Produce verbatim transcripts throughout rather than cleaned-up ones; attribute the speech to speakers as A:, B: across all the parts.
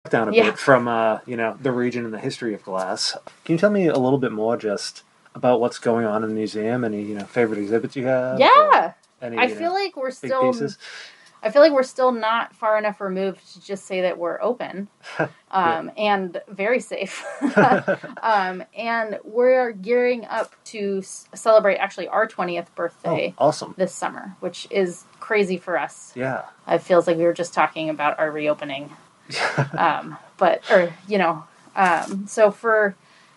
A: down a
B: Yeah.
A: bit from, uh, you know, the region and the history of glass. Can you tell me a little bit more just about what's going on in the museum? Any, you know, favorite exhibits you have?
B: Yeah.
A: Any,
B: I
A: you
B: feel
A: know,
B: like we're
A: big
B: still
A: pieces?
B: I feel like we're still not far enough removed to just say that we're open um, and very safe. um, and we're gearing up to s- celebrate actually our twentieth birthday
A: Oh, awesome.
B: this summer, which is crazy for us.
A: Yeah.
B: It feels like we were just talking about our reopening. um, but, or, you know, um, so for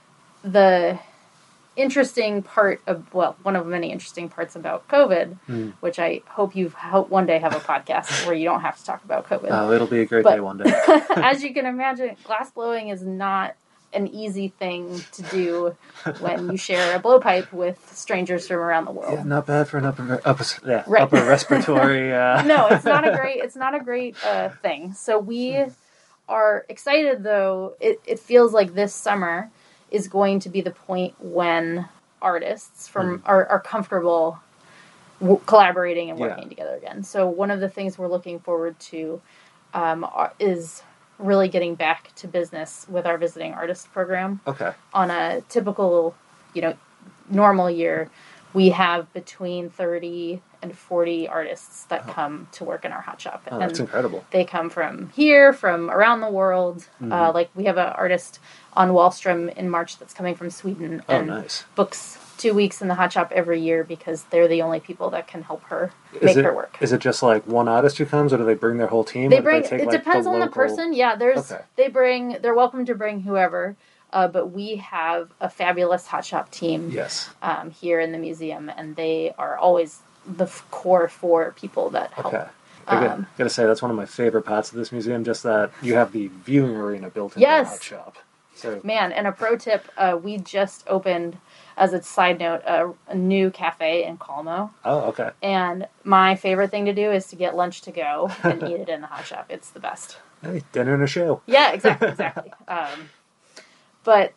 B: the interesting part of, well, one of many interesting parts about COVID,
A: Mm.
B: which I hope you hope one day have a podcast where you don't have to talk about COVID.
A: Oh, it'll be a great
B: But-
A: day one day.
B: As you can imagine, glass blowing is not an easy thing to do when you share a blowpipe with strangers from around the world.
A: Yeah, not bad for an upper, upper, yeah,
B: Right.
A: upper respiratory... Uh...
B: No, it's not a great, it's not a great uh, thing. So we are excited, though. It, it feels like this summer is going to be the point when artists from
A: Mm-hmm.
B: are, are comfortable w- collaborating and
A: Yeah.
B: working together again. So one of the things we're looking forward to um, are, is really getting back to business with our visiting artist program.
A: Okay.
B: On a typical, you know, normal year, we have between thirty and forty artists that
A: Oh.
B: come to work in our hot shop.
A: Oh, that's
B: and
A: incredible.
B: they come from here, from around the world.
A: Mm-hmm.
B: Uh, like we have an artist on Wallstrom in March that's coming from Sweden
A: Oh,
B: and
A: nice.
B: books two weeks in the hot shop every year because they're the only people that can help her
A: Is
B: make
A: it,
B: her work.
A: Is it just like one artist who comes, or do they bring their whole team?
B: They
A: or do
B: bring.
A: They take,
B: It
A: like,
B: depends
A: the
B: on the
A: local...
B: person. Yeah, there's.
A: Okay.
B: They bring. They're welcome to bring whoever. Uh, but we have a fabulous hot shop team
A: Yes.
B: um, here in the museum, and they are always the f- core four people that help.
A: Okay. I gotta,
B: Um,
A: gotta say, that's one of my favorite parts of this museum, just that you have the viewing arena built into
B: Yes.
A: the hot shop. So,
B: Man, and a pro tip: uh, we just opened, as a side note, a, a new cafe in Calmo.
A: oh, okay.
B: And my favorite thing to do is to get lunch to go and eat it in the hot shop. It's the best.
A: Hey, dinner and a show.
B: Yeah, exactly, exactly. um, but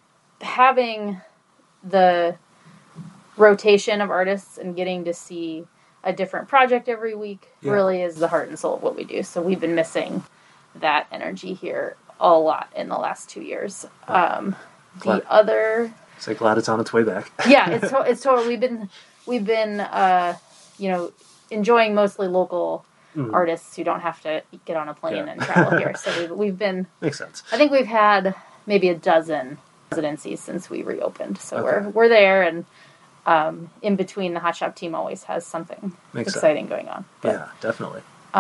B: having the rotation of artists and getting to see a different project every week
A: Yeah.
B: really is the heart and soul of what we do. So we've been missing that energy here a lot in the last two years. Um, the
A: Glad-
B: other,
A: So glad it's on its way back.
B: yeah, it's to- it's totally. We've been we've been uh, you know enjoying mostly local
A: Mhm.
B: artists who don't have to get on a plane
A: Yeah.
B: and travel here. So we've we've been.
A: Makes sense.
B: I think we've had maybe a dozen residencies since we reopened. So
A: Okay.
B: we're we're there, and um, in between, the hot shop team always has something
A: Makes sense.
B: exciting going on. But
A: Yeah, definitely.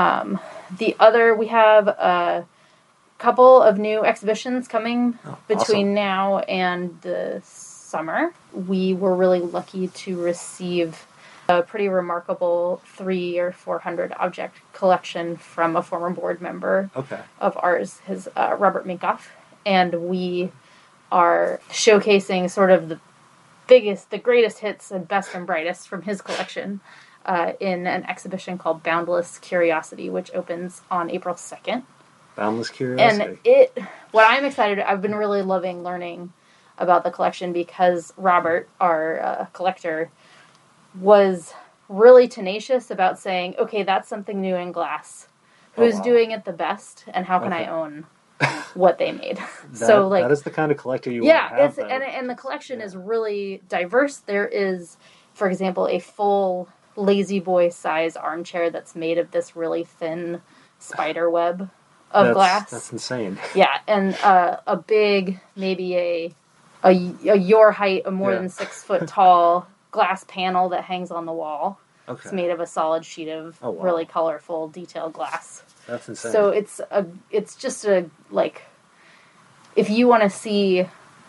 B: the other, we have a couple of new exhibitions coming
A: Oh,
B: between
A: awesome.
B: now and the summer. We were really lucky to receive a pretty remarkable three or four hundred object collection from a former board member
A: Okay.
B: of ours, his uh, Robert Minkoff, and we are showcasing sort of the biggest, the greatest hits and best and brightest from his collection uh, in an exhibition called Boundless Curiosity, which opens on April second.
A: Boundless Curiosity.
B: And it, what I'm excited, I've been really loving learning about the collection because Robert, our uh, collector, was really tenacious about saying, okay, that's something new in glass.
A: Oh,
B: Who's
A: wow.
B: doing it the best, and how can
A: Okay.
B: I own what they made?
A: That,
B: so, like,
A: that is the kind of collector you
B: yeah,
A: want to have,
B: it's,
A: though.
B: and and the collection
A: Yeah.
B: is really diverse. There is, for example, a full lazy boy size armchair that's made of this really thin spider web of
A: that's,
B: glass.
A: That's insane.
B: Yeah, and uh, a big, maybe a, a a your height, a more
A: Yeah.
B: than six foot tall glass panel that hangs on the wall.
A: Okay.
B: It's made of a solid sheet of
A: Oh, wow.
B: really colorful, detailed glass.
A: That's insane.
B: So it's a, it's just a like, if you want to see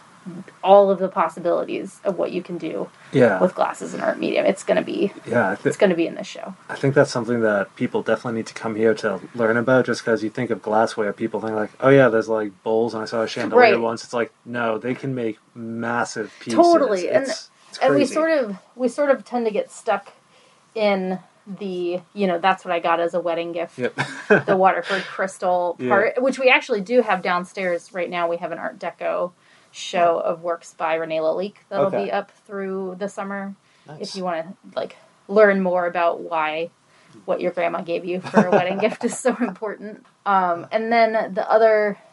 B: all of the possibilities of what you can do
A: yeah.
B: with glass as an art medium, it's gonna be
A: yeah, I, th-
B: it's gonna be in this show.
A: I think that's something that people definitely need to come here to learn about, just because you think of glassware, people think like, oh yeah, there's like bowls, and I saw a chandelier
B: Right.
A: once. It's like, no, they can make massive pieces.
B: Totally, and-
A: It's, it's
B: And we
A: crazy.
B: sort of we sort of tend to get stuck in the, you know, that's what I got as a wedding gift.
A: Yep.
B: The Waterford crystal
A: Yeah.
B: part, which we actually do have downstairs right now. We have an Art Deco show of works by Renee Lalique that'll
A: Okay.
B: be up through the summer.
A: Nice.
B: If you want to like learn more about why what your grandma gave you for a wedding gift is so important. Um, and then the other